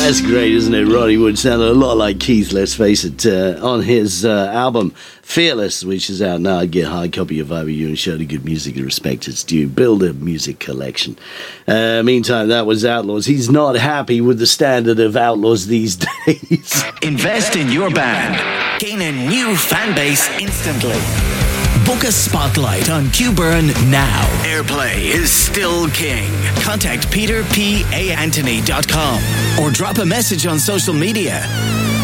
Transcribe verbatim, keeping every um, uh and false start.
That's great, isn't it? Roddy Wood sounded a lot like Keith, let's face it, uh, on his uh, album Fearless, which is out now. Get a hard copy of Over You and show the good music and respect its due. Build a music collection. Uh, meantime, that was Outlaws. He's not happy with the standard of Outlaws these days. Invest in your band. Gain a new fan base instantly. Book a spotlight on Q Burn now. Airplay is still king. Contact peter p a anthony dot com or drop a message on social media.